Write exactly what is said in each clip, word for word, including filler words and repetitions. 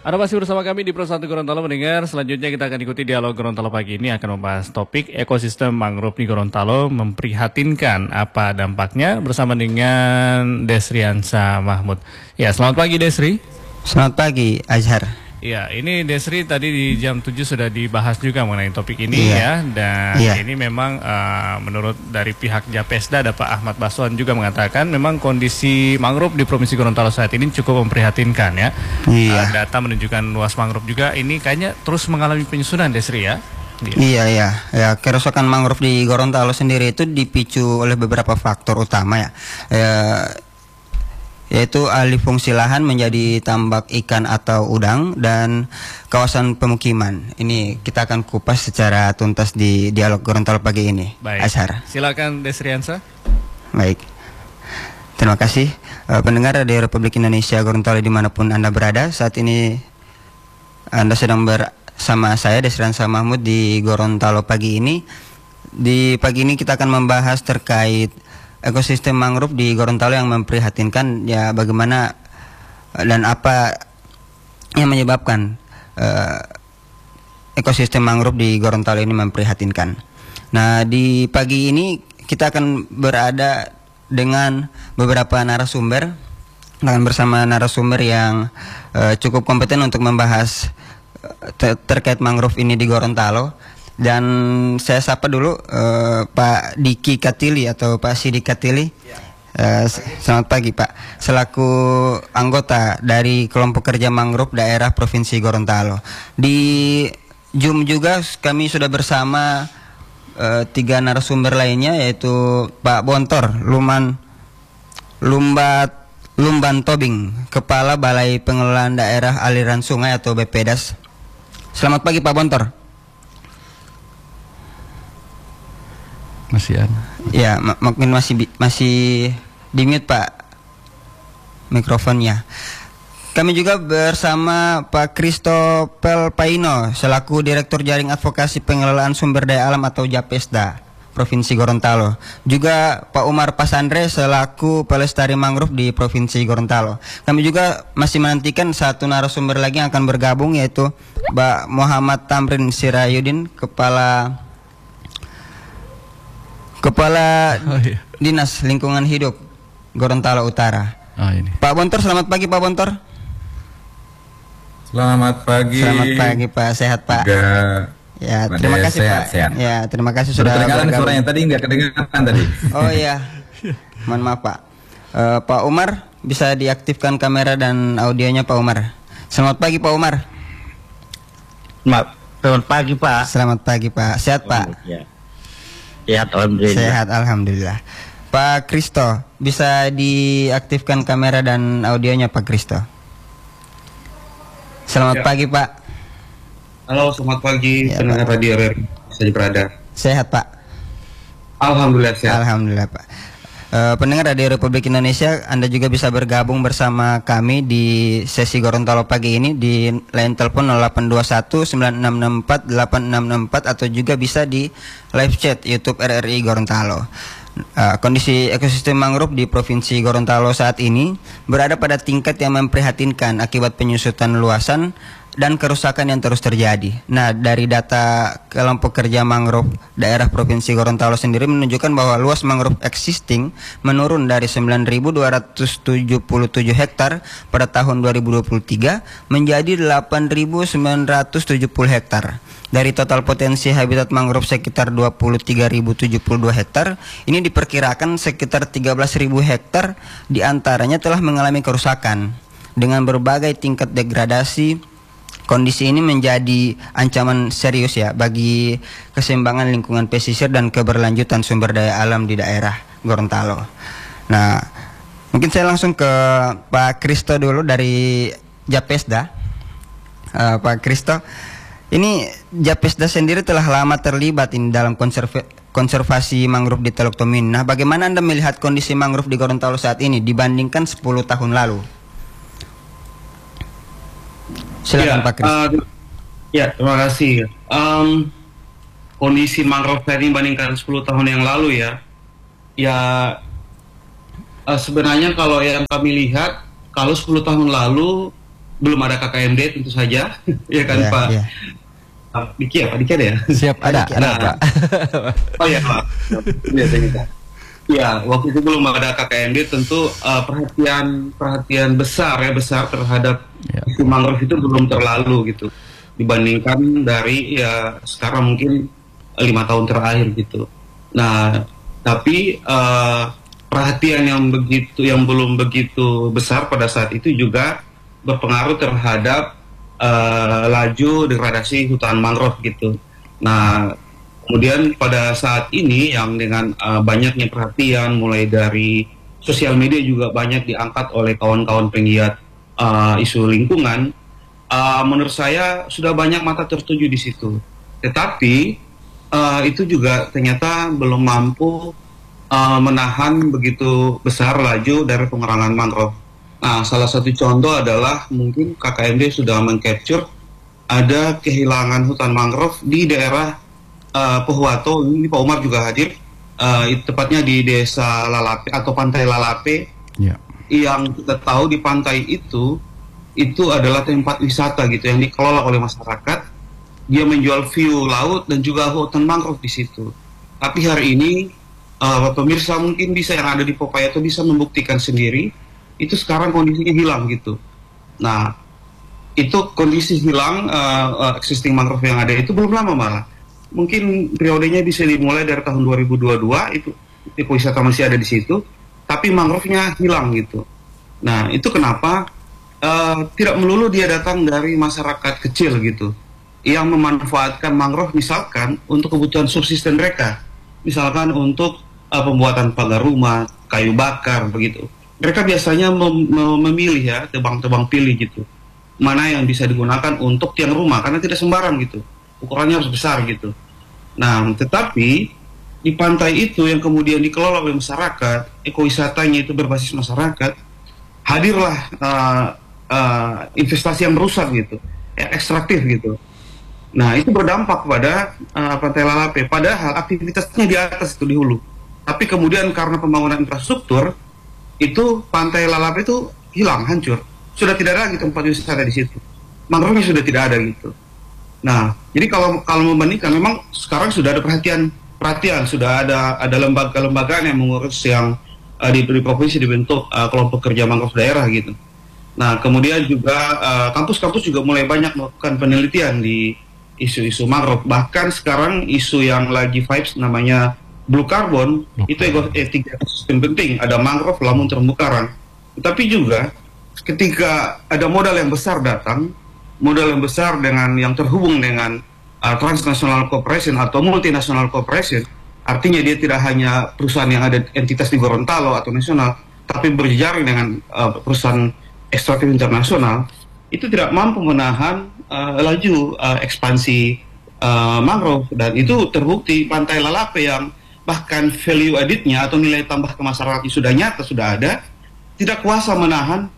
Anda masih bersama kami di Pro satu Gorontalo mendengar. Selanjutnya kita akan ikuti dialog Gorontalo pagi ini akan membahas topik ekosistem mangrove di Gorontalo memprihatinkan, apa dampaknya, bersama dengan Desriansa Mahmud. Ya, selamat pagi Desri. Selamat pagi Azhar. Ya, ini Desri tadi di jam tujuh sudah dibahas juga mengenai topik ini iya. ya. Dan iya. ini memang uh, menurut dari pihak Japesda ada Pak Ahmad Baswan juga mengatakan memang kondisi mangrove di Provinsi Gorontalo saat ini cukup memprihatinkan ya. Iya. Uh, data menunjukkan luas mangrove juga ini kayaknya terus mengalami penyusunan Desri ya. Iya. iya iya ya, kerusakan mangrove di Gorontalo sendiri itu dipicu oleh beberapa faktor utama ya. ya yaitu alih fungsi lahan menjadi tambak ikan atau udang dan kawasan pemukiman. Ini kita akan kupas secara tuntas di dialog Gorontalo pagi ini. Baik. Azhar. Silakan Desriansa. Baik. Terima kasih uh, pendengar Radio Republik Indonesia Gorontalo dimanapun Anda berada. Saat ini Anda sedang bersama saya Desriansa Mahmud di Gorontalo pagi ini. Di pagi ini kita akan membahas terkait ekosistem mangrove di Gorontalo yang memprihatinkan, ya bagaimana dan apa yang menyebabkan uh, ekosistem mangrove di Gorontalo ini memprihatinkan. Nah, di pagi ini kita akan berada dengan beberapa narasumber, dengan bersama narasumber yang uh, cukup kompeten untuk membahas uh, ter terkait mangrove ini di Gorontalo. Dan saya sapa dulu uh, Pak Diki Katili atau Pak Sidi Katili. Uh, selamat pagi Pak. Selaku anggota dari kelompok kerja mangrove daerah Provinsi Gorontalo. Di Zoom juga kami sudah bersama uh, tiga narasumber lainnya, yaitu Pak Bontor Luman Lumbat Lumban Tobing, Kepala Balai Pengelolaan Daerah Aliran Sungai atau B P D A S. Selamat pagi Pak Bontor. Masih ada. Ya, mungkin masih masih di mute Pak mikrofonnya. Kami juga bersama Pak Christopel Paino selaku Direktur Jaring Advokasi Pengelolaan Sumber Daya Alam atau Japesda Provinsi Gorontalo. Juga Pak Umar Pasandre selaku Pelestari Mangrove di Provinsi Gorontalo. Kami juga masih menantikan satu narasumber lagi yang akan bergabung, yaitu Pak Muhammad Tamrin Sirayudin, Kepala Kepala oh, iya. Dinas Lingkungan Hidup Gorontalo Utara. Oh, ini. Pak Bontor, selamat pagi Pak Bontor. Selamat pagi. Selamat pagi Pak, sehat Pak. Juga. Ya, terima kasih sehat, Pak. Sehat. Ya, terima kasih sudah kedengaran bergabung. suaranya tadi nggak kedengaran tadi. Oh iya, mohon maaf Pak. Uh, Pak Umar, bisa diaktifkan kamera dan audionya Pak Umar. Selamat pagi Pak Umar. Maaf, selamat pagi Pak. Selamat pagi Pak, sehat Pak. Ya. Sehat alhamdulillah. Sehat alhamdulillah. Pak Kristo, bisa diaktifkan kamera dan audionya Pak Kristo. Selamat ya. pagi Pak. Halo, selamat pagi ya, pendengar radio R R saja berada. Sehat Pak. Alhamdulillah sehat. Alhamdulillah Pak. Uh, pendengar Radio Republik Indonesia, Anda juga bisa bergabung bersama kami di sesi Gorontalo pagi ini di line telepon nol delapan dua satu sembilan enam enam empat delapan enam enam empat atau juga bisa di live chat YouTube R R I Gorontalo. Uh, kondisi ekosistem mangrove di Provinsi Gorontalo saat ini berada pada tingkat yang memprihatinkan akibat penyusutan luasan dan kerusakan yang terus terjadi. Nah, dari data kelompok kerja mangrove daerah Provinsi Gorontalo sendiri menunjukkan bahwa luas mangrove existing menurun dari sembilan ribu dua ratus tujuh puluh tujuh hektar pada tahun dua ribu dua puluh tiga menjadi delapan ribu sembilan ratus tujuh puluh hektar. Dari total potensi habitat mangrove sekitar dua puluh tiga ribu tujuh puluh dua hektar, ini diperkirakan sekitar tiga belas ribu hektar diantaranya telah mengalami kerusakan dengan berbagai tingkat degradasi. Kondisi ini menjadi ancaman serius ya bagi keseimbangan lingkungan pesisir dan keberlanjutan sumber daya alam di daerah Gorontalo. Nah, mungkin saya langsung ke Pak Kristo dulu dari Japesda. Uh, Pak Kristo, ini Japesda sendiri telah lama terlibat ini dalam konserv konservasi mangrove di Teluk Tomini. Nah, bagaimana Anda melihat kondisi mangrove di Gorontalo saat ini dibandingkan sepuluh tahun lalu? Silakan ya, Pak Kris. Uh, ya, terima kasih. Um, kondisi mangrove ini dibandingkan sepuluh tahun yang lalu ya, ya uh, sebenarnya kalau yang kami lihat, kalau sepuluh tahun lalu belum ada K K M D tentu saja, ya kan Iya, Pak? iya. Pak Diki ya, Pak Diki ada ya? Siap, ada, ada Nah, Pak. Oh ya Pak, biasanya. Ya, waktu itu belum ada K K M D, tentu uh, perhatian perhatian besar ya besar terhadap Ya. isu mangrove itu belum terlalu gitu dibandingkan dari ya sekarang mungkin lima tahun terakhir gitu. Nah, tapi uh, perhatian yang begitu yang belum begitu besar pada saat itu juga berpengaruh terhadap uh, laju degradasi hutan mangrove gitu. Nah, kemudian pada saat ini yang dengan uh, banyaknya perhatian mulai dari sosial media juga banyak diangkat oleh kawan-kawan penggiat uh, isu lingkungan, uh, menurut saya sudah banyak mata tertuju di situ. Tetapi uh, itu juga ternyata belum mampu uh, menahan begitu besar laju dari pengerangan mangrove. Nah, salah satu contoh adalah mungkin K K M D sudah mengcapture ada kehilangan hutan mangrove di daerah Uh, Pohuwato. Ini Pak Umar juga hadir, uh, itu tepatnya di desa Lalape atau pantai Lalape, Ya. yang kita tahu di pantai itu itu adalah tempat wisata gitu yang dikelola oleh masyarakat. Dia menjual view laut dan juga hutan mangrove di situ. Tapi hari ini uh, pemirsa mungkin bisa yang ada di Popaya itu bisa membuktikan sendiri itu sekarang kondisinya hilang gitu. Nah, itu kondisi hilang uh, uh, existing mangrove yang ada itu belum lama malah. Mungkin periodenya bisa dimulai dari tahun dua ribu dua puluh dua, itu ekowisata masih ada di situ, tapi mangrove-nya hilang gitu. Nah, itu kenapa uh, tidak melulu dia datang dari masyarakat kecil gitu, yang memanfaatkan mangrove misalkan untuk kebutuhan subsisten mereka, misalkan untuk uh, pembuatan pagar rumah, kayu bakar begitu. Mereka biasanya mem mem memilih ya, tebang-tebang pilih gitu, mana yang bisa digunakan untuk tiang rumah, karena tidak sembarang gitu. Ukurannya harus besar gitu. Nah, tetapi di pantai itu yang kemudian dikelola oleh masyarakat, ekowisatanya itu berbasis masyarakat, hadirlah uh, uh, investasi yang merusak gitu, ya, ekstraktif gitu. Nah, itu berdampak pada uh, pantai Lalape. Padahal aktivitasnya di atas itu di hulu. Tapi kemudian karena pembangunan infrastruktur, itu pantai Lalape itu hilang, hancur. Sudah tidak ada lagi tempat wisata di situ. Mangrove sudah tidak ada gitu. Nah, jadi kalau kalau membandingkan, memang sekarang sudah ada perhatian perhatian, sudah ada ada lembaga-lembagaan yang mengurus yang uh, di, di provinsi dibentuk uh, kelompok kerja mangrove daerah gitu. Nah, kemudian juga kampus-kampus uh, juga mulai banyak melakukan penelitian di isu-isu mangrove. Bahkan sekarang isu yang lagi vibes namanya blue carbon, itu eh, tiga ekosistem penting, ada mangrove, lamun terumbu karang. Tetapi juga ketika ada modal yang besar datang, modal yang besar dengan yang terhubung dengan uh, transnational corporation atau multinational corporation, artinya dia tidak hanya perusahaan yang ada entitas di Gorontalo atau nasional, tapi berjejaring dengan uh, perusahaan ekstraktif internasional, itu tidak mampu menahan uh, laju uh, ekspansi uh, mangrove. Dan itu terbukti pantai Lalape yang bahkan value added-nya atau nilai tambah ke masyarakat sudah nyata, sudah ada, tidak kuasa menahan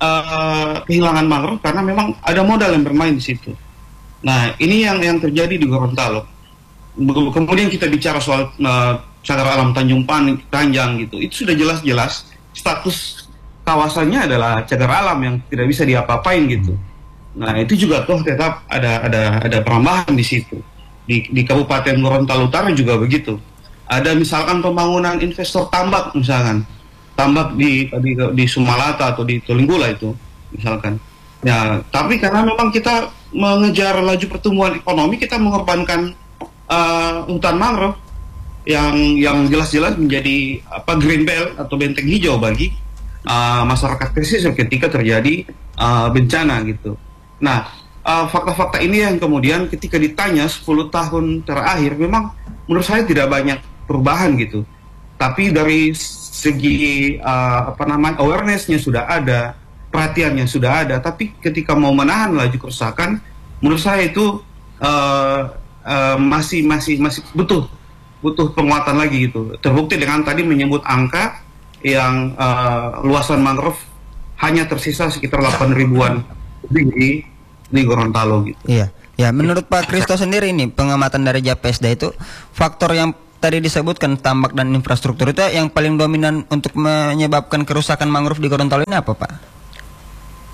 Uh, kehilangan mangrove karena memang ada modal yang bermain di situ. Nah, ini yang yang terjadi di Gorontalo. Kemudian kita bicara soal uh, cagar alam Tanjung Panjang gitu, itu sudah jelas-jelas status kawasannya adalah cagar alam yang tidak bisa diapa-apain gitu. Nah, itu juga toh tetap ada ada ada perambahan di situ. Di, di Kabupaten Gorontalo Utara juga begitu. Ada misalkan pembangunan investor tambak misalkan. Tambak di, di di Sumalata atau di Tolinggula itu misalkan. Ya, tapi karena memang kita mengejar laju pertumbuhan ekonomi, kita mengorbankan uh, hutan mangrove yang yang jelas-jelas menjadi apa green belt atau benteng hijau bagi uh, masyarakat pesisir ketika terjadi uh, bencana gitu. Nah, uh, fakta-fakta ini yang kemudian ketika ditanya sepuluh tahun terakhir memang menurut saya tidak banyak perubahan gitu. Tapi dari segi uh, apa namanya awareness-nya sudah ada, perhatiannya sudah ada, tapi ketika mau menahan laju kerusakan, menurut saya itu uh, uh, masih masih masih butuh butuh penguatan lagi gitu. Terbukti dengan tadi menyebut angka yang uh, luasan mangrove hanya tersisa sekitar delapan ribuan di di Gorontalo gitu. Iya, ya menurut Pak Kristo sendiri ini pengamatan dari Japesda itu faktor yang tadi disebutkan tambak dan infrastruktur itu yang paling dominan untuk menyebabkan kerusakan mangrove di Gorontalo ini apa, Pak?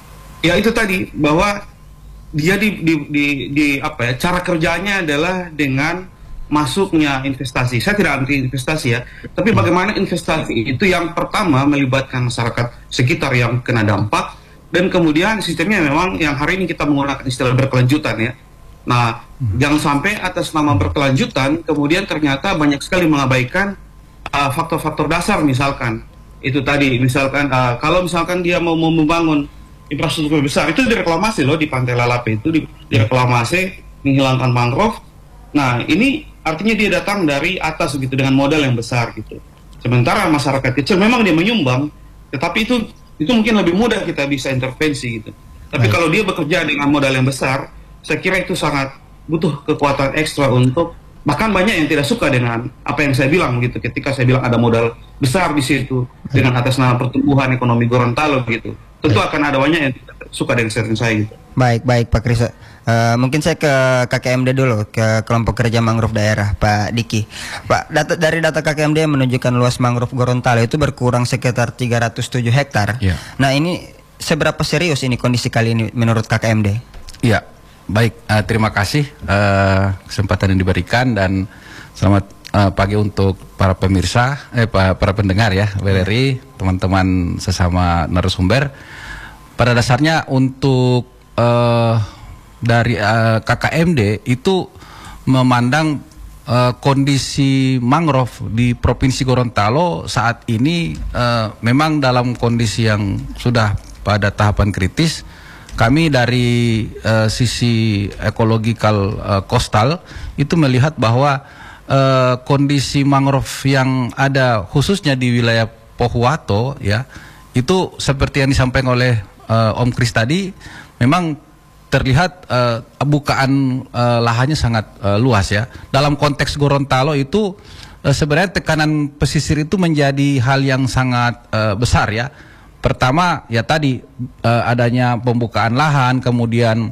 ya itu tadi bahwa dia di, di, di, di apa ya, cara kerjanya adalah dengan masuknya investasi. Saya tidak anti investasi ya, tapi bagaimana investasi itu yang pertama melibatkan masyarakat sekitar yang kena dampak, dan kemudian sistemnya memang yang hari ini kita menggunakan istilah berkelanjutan ya. Nah, hmm. jangan sampai atas nama berkelanjutan kemudian ternyata banyak sekali mengabaikan uh, faktor-faktor dasar, misalkan itu tadi, misalkan uh, kalau misalkan dia mau membangun infrastruktur besar, itu direklamasi loh di Pantai Lalape itu, di, direklamasi, menghilangkan mangrove. Nah, ini artinya dia datang dari atas gitu dengan modal yang besar gitu. Sementara masyarakat kecil memang dia menyumbang, tetapi itu itu mungkin lebih mudah kita bisa intervensi gitu. Tapi Baik. kalau dia bekerja dengan modal yang besar, saya kira itu sangat butuh kekuatan ekstra untuk, bahkan banyak yang tidak suka dengan apa yang saya bilang gitu. Ketika saya bilang ada modal besar di situ dengan atas nama pertumbuhan ekonomi Gorontalo gitu, tentu Baik. akan ada banyak yang tidak suka dengan statement saya gitu. Baik, baik Pak Kris. Uh, mungkin saya ke K K M D dulu, ke kelompok kerja mangrove daerah, Pak Diki. Pak, data, dari data K K M D menunjukkan luas mangrove Gorontalo itu berkurang sekitar tiga ratus tujuh hektar. Ya. Nah, ini seberapa serius ini kondisi kali ini menurut K K M D? Iya, baik. Uh, terima kasih uh, kesempatan yang diberikan, dan selamat uh, pagi untuk para pemirsa, eh para pendengar ya, W R I, teman-teman sesama narasumber. Pada dasarnya untuk uh, dari uh, K K M D itu memandang uh, kondisi mangrove di Provinsi Gorontalo saat ini uh, memang dalam kondisi yang sudah pada tahapan kritis. Kami dari uh, sisi ekologikal uh, kostal itu melihat bahwa uh, kondisi mangrove yang ada khususnya di wilayah Pohuwato ya, itu seperti yang disampaikan oleh uh, Om Kris tadi, memang terlihat uh, bukaan uh, lahannya sangat uh, luas ya. Dalam konteks Gorontalo itu uh, sebenarnya tekanan pesisir itu menjadi hal yang sangat uh, besar ya. Pertama ya tadi uh, adanya pembukaan lahan, kemudian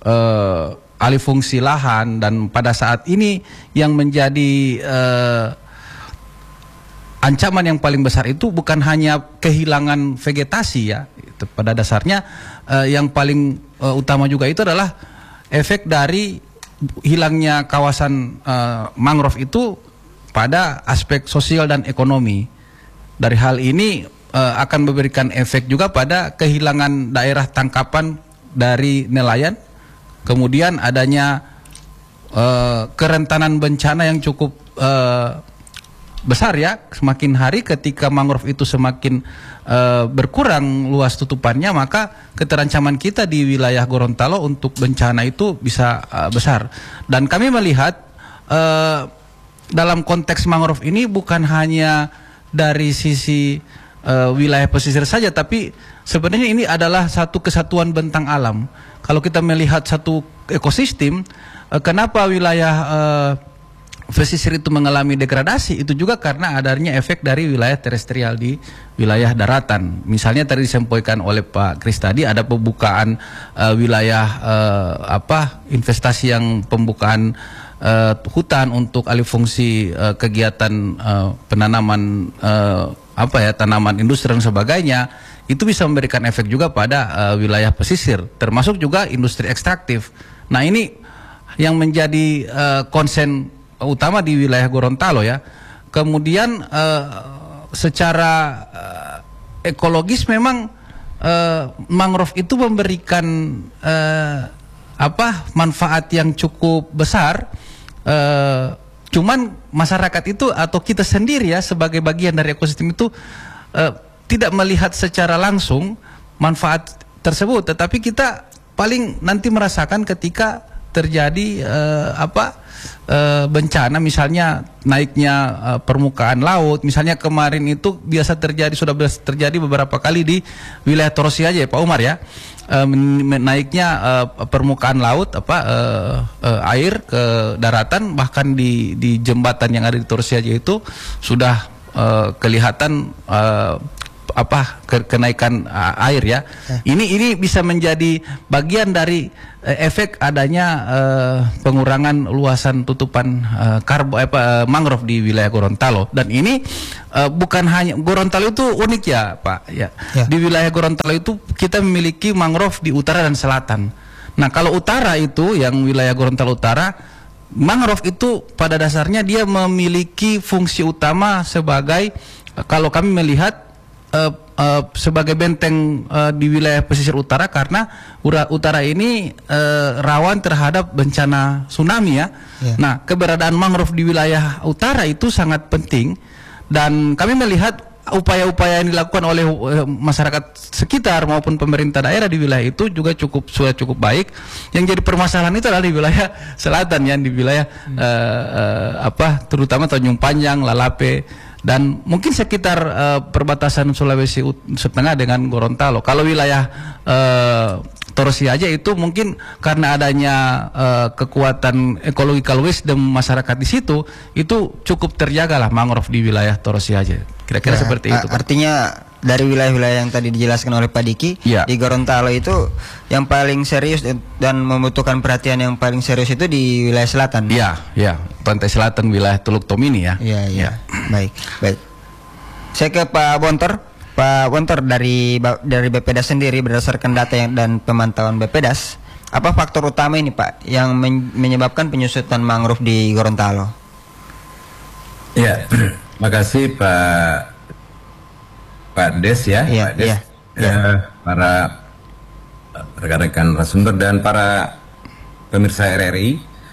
uh, alih fungsi lahan, dan pada saat ini yang menjadi uh, ancaman yang paling besar itu bukan hanya kehilangan vegetasi ya. Itu pada dasarnya uh, yang paling uh, utama juga itu adalah efek dari hilangnya kawasan uh, mangrove itu pada aspek sosial dan ekonomi. Dari hal ini uh, akan memberikan efek juga pada kehilangan daerah tangkapan dari nelayan, kemudian adanya uh, kerentanan bencana yang cukup uh, besar ya. Semakin hari ketika mangrove itu semakin uh, berkurang luas tutupannya, maka keterancaman kita di wilayah Gorontalo untuk bencana itu bisa uh, besar. Dan kami melihat uh, dalam konteks mangrove ini bukan hanya dari sisi uh, wilayah pesisir saja, tapi sebenarnya ini adalah satu kesatuan bentang alam. Kalau kita melihat satu ekosistem, uh, kenapa wilayah uh, pesisir itu mengalami degradasi, itu juga karena adanya efek dari wilayah terestrial di wilayah daratan. Misalnya tadi disampaikan oleh Pak Kris tadi, ada pembukaan uh, wilayah uh, apa investasi yang pembukaan uh, hutan untuk alih fungsi uh, kegiatan uh, penanaman uh, apa ya tanaman industri dan sebagainya. Itu bisa memberikan efek juga pada uh, wilayah pesisir, termasuk juga industri ekstraktif. Nah, ini yang menjadi uh, konsen utama di wilayah Gorontalo ya. Kemudian uh, secara uh, ekologis memang uh, mangrove itu memberikan uh, apa manfaat yang cukup besar. Uh, cuman masyarakat itu atau kita sendiri ya sebagai bagian dari ekosistem itu uh, tidak melihat secara langsung manfaat tersebut, tetapi kita paling nanti merasakan ketika terjadi uh, apa uh, bencana, misalnya naiknya uh, permukaan laut. Misalnya kemarin itu biasa terjadi, sudah terjadi beberapa kali di wilayah Torosi aja ya Pak Umar ya, uh, naiknya uh, permukaan laut apa uh, uh, air ke daratan, bahkan di di jembatan yang ada di Torosi aja itu sudah uh, kelihatan uh, apa ke, kenaikan uh, air ya. Ini ini bisa menjadi bagian dari uh, efek adanya uh, pengurangan luasan tutupan uh, karbo apa uh, mangrove di wilayah Gorontalo. Dan ini uh, bukan hanya Gorontalo itu unik ya, Pak ya. ya. Di wilayah Gorontalo itu kita memiliki mangrove di utara dan selatan. Nah, kalau utara itu yang wilayah Gorontalo Utara, mangrove itu pada dasarnya dia memiliki fungsi utama sebagai, kalau kami melihat uh, uh, sebagai benteng uh, di wilayah pesisir utara, karena utara ini uh, rawan terhadap bencana tsunami ya. Yeah. Nah, keberadaan mangrove di wilayah utara itu sangat penting, dan kami melihat upaya-upaya yang dilakukan oleh uh, masyarakat sekitar maupun pemerintah daerah di wilayah itu juga cukup sudah cukup baik. Yang jadi permasalahan itu adalah di wilayah selatan ya, di wilayah hmm. uh, uh, apa terutama Tanjung Panjang, Lalape, dan mungkin sekitar uh, perbatasan Sulawesi Tengah dengan Gorontalo. Kalau wilayah uh, Torosi aja itu mungkin karena adanya uh, kekuatan ecological wisdom masyarakat di situ, itu cukup terjaga lah mangrove di wilayah Torosi aja. Kira-kira ya, seperti itu. Artinya dari wilayah-wilayah yang tadi dijelaskan oleh Pak Diki, ya. Di Gorontalo itu yang paling serius dan membutuhkan perhatian yang paling serius itu di wilayah selatan. Iya, ya, pantai selatan wilayah Teluk Tomini ya. Iya, iya. Ya. Baik, baik. Saya ke Pak Bontor. Pak Bontor, dari dari BPDAS sendiri berdasarkan data yang, dan pemantauan BPDAS, apa faktor utama ini Pak yang men menyebabkan penyusutan mangrove di Gorontalo? Ya, makasih Pak Pak Des ya, ya Pak Des, ya, eh, ya. para rekan-rekan narasumber dan para pemirsa R R I.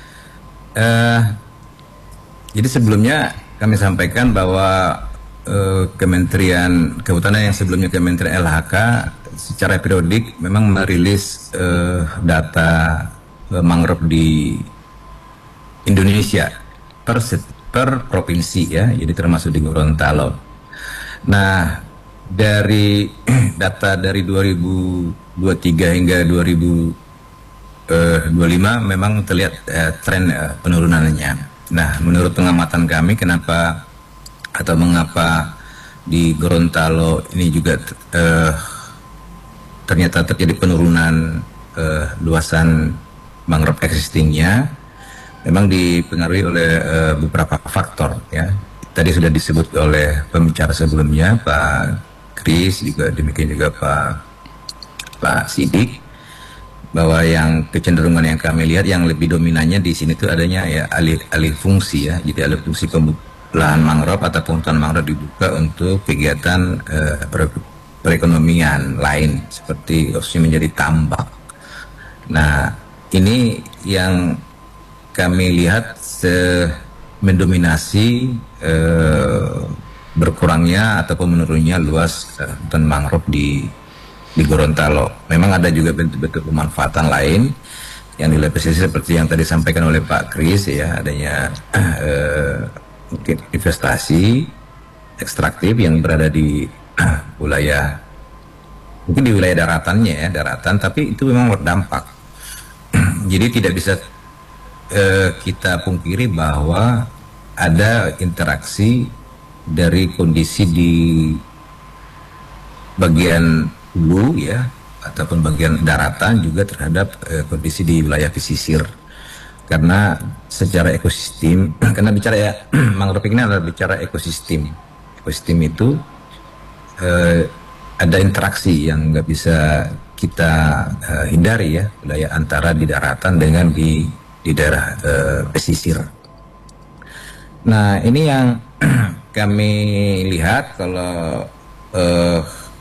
Eh, jadi sebelumnya kami sampaikan bahwa Uh, Kementerian Kehutanan yang sebelumnya Kementerian L H K secara periodik memang merilis uh, data uh, mangrove di Indonesia per per provinsi ya, jadi termasuk di Gorontalo. Nah, dari data dari dua ribu dua puluh tiga hingga dua ribu dua puluh lima memang terlihat uh, tren uh, penurunannya. Nah, menurut pengamatan kami, kenapa atau mengapa di Gorontalo ini juga uh, ternyata terjadi penurunan uh, luasan mangrove existingnya, memang dipengaruhi oleh uh, beberapa faktor ya. Tadi sudah disebut oleh pembicara sebelumnya Pak Kris, juga demikian juga Pak Pak Sidik, bahwa yang kecenderungan yang kami lihat yang lebih dominannya di sini itu adanya ya alih alih fungsi ya, jadi alih fungsi pembukaan lahan mangrove ataupun hutan mangrove dibuka untuk kegiatan uh, perekonomian lain seperti khususnya menjadi tambak. Nah, ini yang kami lihat se mendominasi uh, berkurangnya ataupun menurunnya luas uh, hutan mangrove di di Gorontalo. Memang ada juga bentuk-bentuk pemanfaatan lain yang di pesisir seperti yang tadi disampaikan oleh Pak Kris ya, adanya uh, mungkin investasi ekstraktif yang berada di uh, wilayah mungkin di wilayah daratannya ya, daratan, tapi itu memang berdampak. Jadi tidak bisa uh, kita pungkiri bahwa ada interaksi dari kondisi di bagian hulu ya ataupun bagian daratan juga terhadap uh, kondisi di wilayah pesisir. Karena secara ekosistem, karena bicara ya mangrove ini adalah bicara ekosistem. Ekosistem itu eh, ada interaksi yang nggak bisa kita eh, hindari ya, wilayah antara di daratan dengan di di daerah eh, pesisir. Nah, ini yang kami lihat kalau eh,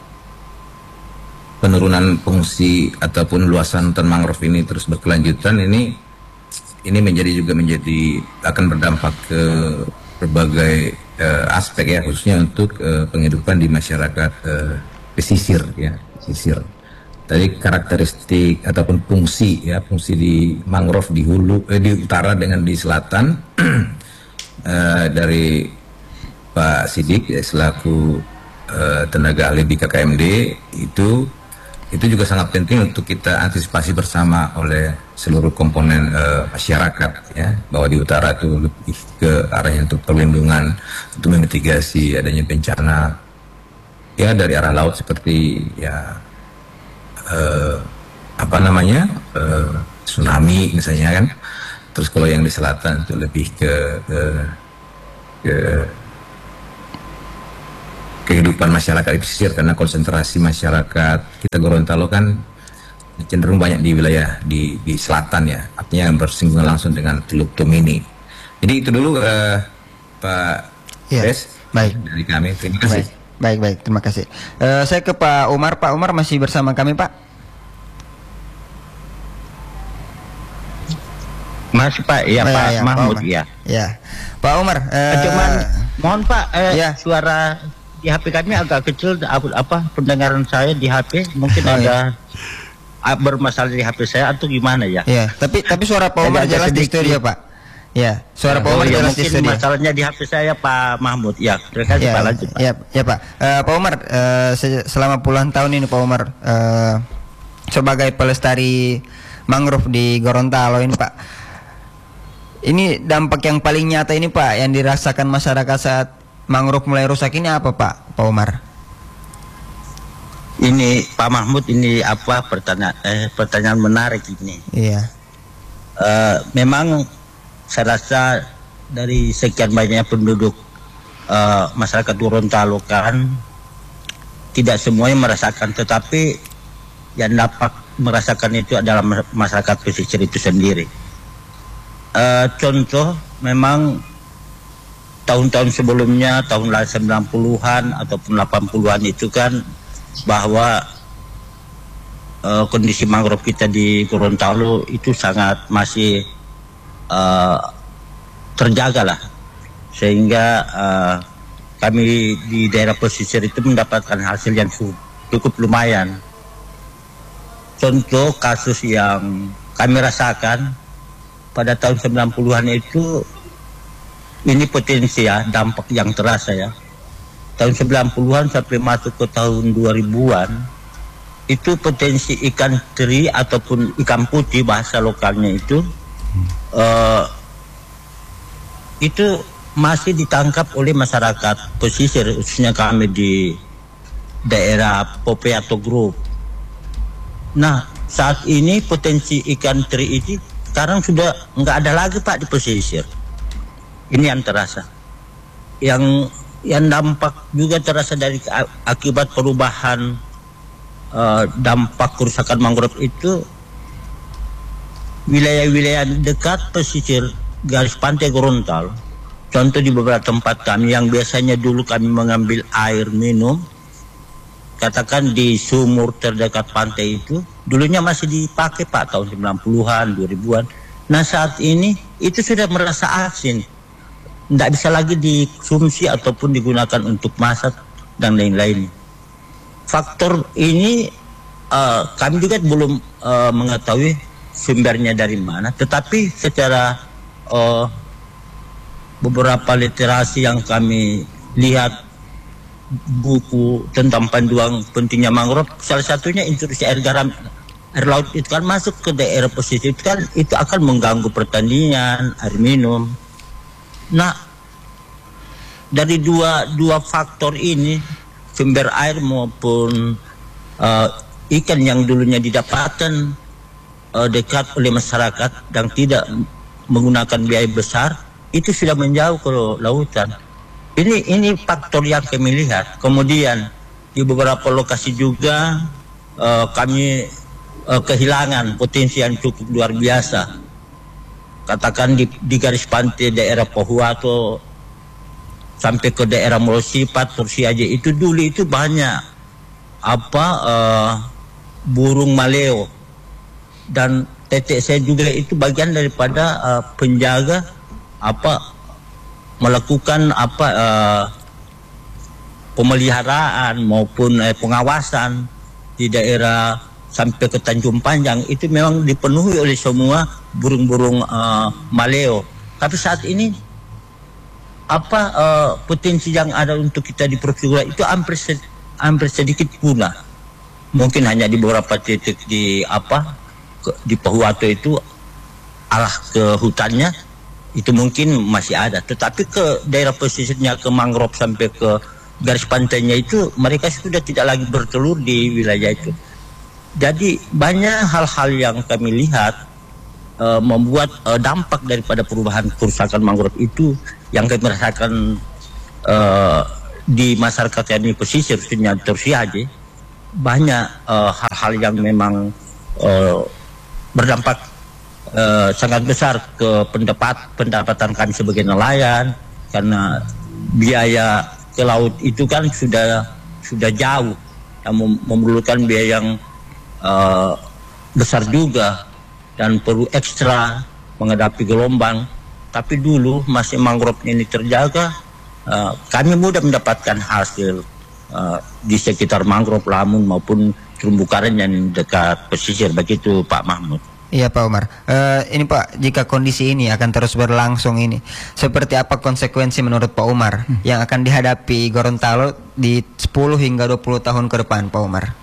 penurunan fungsi ataupun luasan hutan mangrove ini terus berkelanjutan, ini ini menjadi juga menjadi akan berdampak ke berbagai uh, aspek ya, khususnya untuk uh, penghidupan di masyarakat uh, pesisir ya, pesisir. Tadi karakteristik ataupun fungsi ya, fungsi di mangrove di hulu eh, di utara dengan di selatan uh, dari Pak Sidik ya, selaku uh, tenaga ahli di K K M D itu itu juga sangat penting untuk kita antisipasi bersama oleh seluruh komponen uh, masyarakat ya, bahwa di utara itu lebih ke arahnya untuk perlindungan, untuk memitigasi adanya bencana ya dari arah laut seperti ya eh, apa namanya eh, tsunami misalnya kan. Terus kalau yang di selatan itu lebih ke, ke, ke kehidupan masyarakat di pesisir, karena konsentrasi masyarakat kita Gorontalo kan cenderung banyak di wilayah di, di selatan ya, artinya bersinggungan langsung dengan Teluk Tomini. Jadi itu dulu uh, Pak Ya, Des, baik. dari kami. Terima kasih. Baik, baik, baik. Terima kasih. Eh, saya ke Pak Umar. Pak Umar masih bersama kami, Pak? Masih Pak, ya Oh, Pak ya, Mahmud Pak Umar. ya. Ya, Pak Umar. eh, Cuman mohon Pak, eh, ya. suara di H P kami agak kecil, apa, apa pendengaran saya di H P mungkin Oh, ada ah, bermasalah di H P saya atau gimana ya? Ya, tapi tapi suara Pak Umar Agak jelas di sedikit. studio, Pak. Ya, suara Pak Oh, Umar ya, jelas di mungkin studio. masalahnya di H P saya Pak Mahmud. Ya, terima kasih Ya, Pak, lanjut Pak. ya, ya Pak. Eh, Pak Umar, eh, se- selama puluhan tahun ini Pak Umar eh, sebagai pelestari mangrove di Gorontalo ini Pak, ini dampak yang paling nyata ini Pak yang dirasakan masyarakat saat mangrove mulai rusak ini apa Pak, Pak Umar? Ini Pak Mahmud, ini apa pertanyaan eh, pertanyaan menarik ini. Iya. Eh, memang saya rasa dari sekian banyak penduduk eh, masyarakat Gorontalo kan tidak semuanya merasakan, tetapi yang dapat merasakan itu adalah masyarakat pesisir itu sendiri. Eh, contoh, memang tahun-tahun sebelumnya, tahun sembilan puluhan ataupun delapan puluhan itu kan bahwa uh, kondisi mangrove kita di Gorontalo itu sangat masih uh, terjaga lah, sehingga uh, kami di daerah pesisir itu mendapatkan hasil yang cukup lumayan. Contoh kasus yang kami rasakan pada tahun sembilan puluhan itu, ini potensi ya, dampak yang terasa ya. Tahun sembilan puluhan sampai masuk ke tahun dua ribuan, itu potensi ikan teri ataupun ikan putih bahasa lokalnya itu, hmm. uh, itu masih ditangkap oleh masyarakat pesisir, khususnya kami di daerah Pope atau Group. Nah, saat ini potensi ikan teri ini sekarang sudah nggak ada lagi Pak di pesisir. Ini yang terasa. Yang yang dampak juga terasa dari akibat perubahan uh, dampak kerusakan mangrove itu, wilayah-wilayah dekat pesisir garis pantai Gorontalo. Contoh di beberapa tempat kami yang biasanya dulu kami mengambil air minum, katakan di sumur terdekat pantai itu, dulunya masih dipakai Pak tahun sembilan puluhan, dua ribuan. Nah saat ini itu sudah merasa asin, tidak bisa lagi dikonsumsi ataupun digunakan untuk masak dan lain-lain. Faktor ini uh, kami juga belum uh, mengetahui sumbernya dari mana, tetapi secara uh, beberapa literasi yang kami lihat, buku tentang panduan pentingnya mangrove, salah satunya instruksi air garam air laut itu kan masuk ke daerah pesisir itu kan itu akan mengganggu pertanian, air minum. Nah, dari dua dua faktor ini, sumber air maupun uh, ikan yang dulunya didapatkan uh, dekat oleh masyarakat dan tidak menggunakan biaya besar, itu sudah menjauh ke lautan. Ini ini faktor yang kami lihat. Kemudian di beberapa lokasi juga uh, kami uh, kehilangan potensi yang cukup luar biasa. Katakan di, di garis pantai daerah Pohuato sampai ke daerah Molosipat, Tursiaje itu dulu itu banyak apa uh, burung maleo, dan tetek saya juga itu bagian daripada uh, penjaga apa melakukan apa uh, pemeliharaan maupun eh, pengawasan di daerah sampai ke Tanjung Panjang itu memang dipenuhi oleh semua burung-burung uh, maleo. Tapi saat ini apa uh, potensi yang ada untuk kita di Provinsi Gorontalo itu hampir sed, hampir sedikit punah. Mungkin hanya di beberapa titik di apa ke, di Pohuato itu arah ke hutannya itu mungkin masih ada, tetapi ke daerah pesisirnya, ke mangrove sampai ke garis pantainya itu mereka sudah tidak lagi bertelur di wilayah itu. Jadi banyak hal-hal yang kami lihat uh, membuat uh, dampak daripada perubahan kerusakan mangrove itu yang kami rasakan uh, di masyarakat yang di pesisir, khususnya Torsiaje, banyak uh, hal-hal yang memang uh, berdampak uh, sangat besar ke pendapat pendapatan kami sebagai nelayan, karena biaya ke laut itu kan sudah sudah jauh, yang mem memerlukan biaya yang uh, besar juga dan perlu ekstra menghadapi gelombang. Tapi dulu masih mangrove ini terjaga, uh, kami mudah mendapatkan hasil uh, di sekitar mangrove Lamun maupun terumbu karang yang dekat pesisir. Begitu Pak Mahmud. Iya Pak Umar, uh, ini Pak, jika kondisi ini akan terus berlangsung ini, seperti apa konsekuensi menurut Pak Umar hmm. yang akan dihadapi Gorontalo di sepuluh hingga dua puluh tahun ke depan, Pak Umar?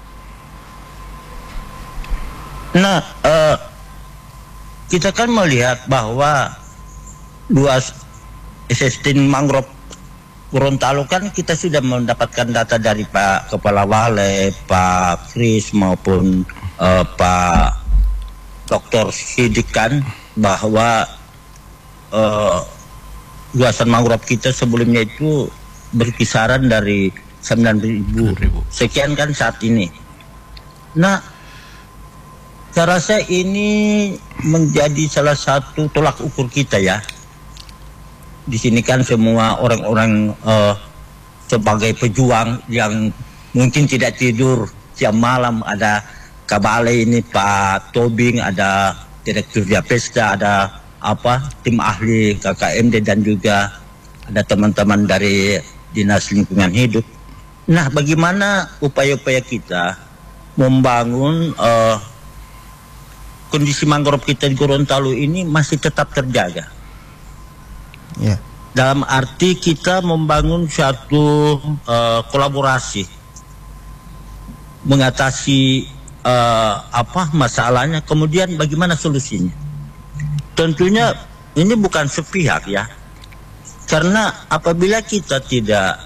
Nah, uh, kita kan melihat bahwa luas existing mangrove Gorontalo kan kita sudah mendapatkan data dari Pak Kepala Wale, Pak Kris maupun uh, Pak Doktor Sidik kan, bahwa uh, luasan mangrove kita sebelumnya itu berkisaran dari sembilan ribu sekian kan saat ini. Nah, saya rasa ini menjadi salah satu tolak ukur kita ya. Di sini kan semua orang-orang uh, sebagai pejuang yang mungkin tidak tidur siang malam, ada Kabale ini Pak Tobing, ada Direktur Japesta, ada apa tim ahli K K M D dan juga ada teman-teman dari Dinas Lingkungan Hidup. Nah, bagaimana upaya-upaya kita membangun uh, kondisi mangrove kita di Gorontalo ini masih tetap terjaga? Yeah. Dalam arti kita membangun suatu uh, kolaborasi mengatasi uh, apa masalahnya, kemudian bagaimana solusinya. Tentunya ini bukan sepihak ya, karena apabila kita tidak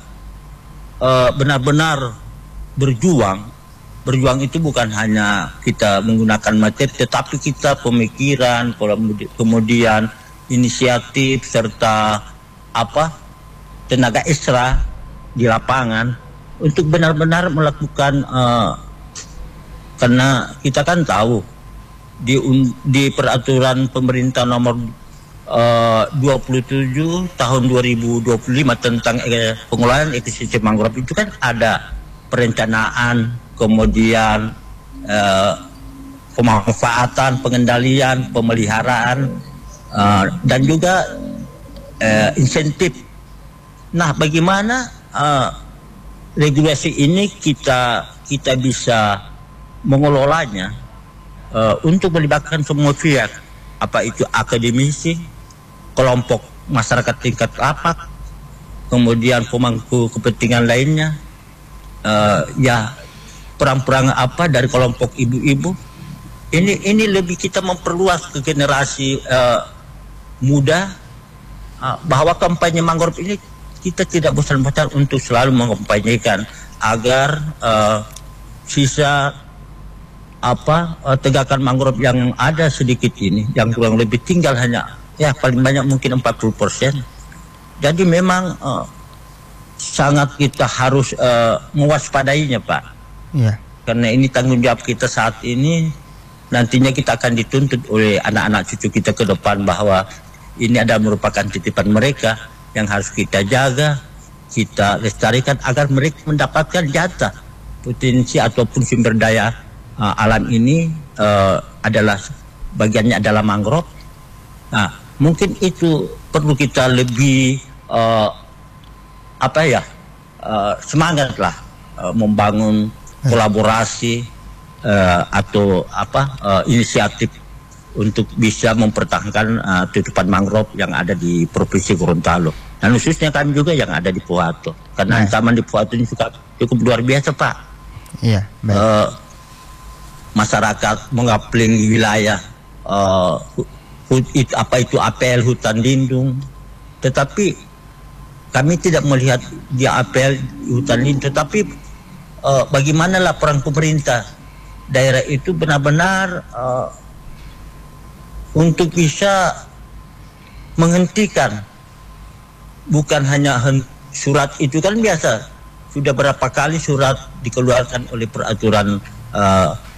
benar-benar uh, berjuang, berjuang itu bukan hanya kita menggunakan materi, tetapi kita pemikiran, kemudian inisiatif serta apa tenaga ekstra di lapangan untuk benar-benar melakukan uh, karena kita kan tahu di di peraturan pemerintah nomor uh, dua puluh tujuh tahun dua ribu dua puluh lima tentang eh, pengelolaan ekosistem mangrove itu kan ada perencanaan, kemudian uh, pemanfaatan, pengendalian, pemeliharaan uh, dan juga uh, insentif. Nah, bagaimana uh, regulasi ini kita kita bisa mengelolanya uh, untuk melibatkan semua pihak, apa itu akademisi, kelompok masyarakat tingkat lapak, kemudian pemangku kepentingan lainnya, uh, ya perang-perang apa dari kelompok ibu-ibu. Ini ini lebih kita memperluas ke generasi uh, muda uh, bahwa kampanye mangrove ini kita tidak bosan-bosan untuk selalu mengampanyekan agar uh, sisa apa uh, tegakan mangrove yang ada sedikit ini, yang kurang lebih tinggal hanya ya paling banyak mungkin empat puluh persen. Jadi memang uh, sangat kita harus uh, mewaspadainya Pak. Yeah. Karena ini tanggung jawab kita saat ini, nantinya kita akan dituntut oleh anak-anak cucu kita ke depan bahwa ini adalah merupakan titipan mereka yang harus kita jaga, kita lestarikan agar mereka mendapatkan jatah potensi ataupun sumber daya Uh, alam ini uh, adalah bagiannya adalah mangrove. Nah, mungkin itu perlu kita lebih uh, apa ya uh, semangat lah uh, membangun kolaborasi uh, atau apa uh, inisiatif untuk bisa mempertahankan uh, tutupan mangrove yang ada di Provinsi Gorontalo dan khususnya kami juga yang ada di Puato, karena nah. ancaman di Puato ini juga cukup luar biasa Pak. Iya. Baik. Uh, masyarakat mengapling wilayah uh, hut, it, apa itu A P L hutan lindung, tetapi kami tidak melihat dia apel di hutan lindung, tetapi uh, bagaimana laporan pemerintah daerah itu benar-benar uh, untuk bisa menghentikan, bukan hanya surat itu kan biasa, sudah berapa kali surat dikeluarkan oleh peraturan uh,